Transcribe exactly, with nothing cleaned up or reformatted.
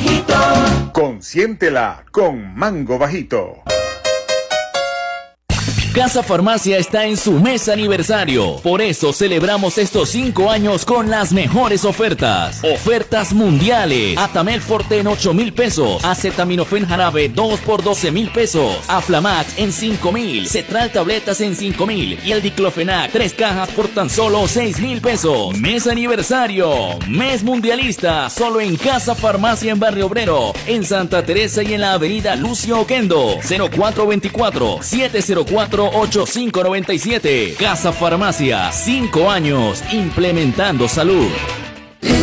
Bajito. Consiéntela con Mango Bajito. Casa Farmacia está en su mes aniversario. Por eso celebramos estos cinco años con las mejores ofertas. Ofertas mundiales. Atamel Forte en ocho mil pesos. Acetaminofén jarabe dos por doce mil pesos. Aflamax en cinco mil. Cetral tabletas en cinco mil. Y el Diclofenac tres cajas por tan solo seis mil pesos. Mes aniversario. Mes mundialista. Solo en Casa Farmacia en Barrio Obrero. En Santa Teresa y en la avenida Lucio Oquendo. cero cuatro veinticuatro, siete cero cuatro, ocho cinco nueve siete. Casa Farmacia, cinco años implementando salud.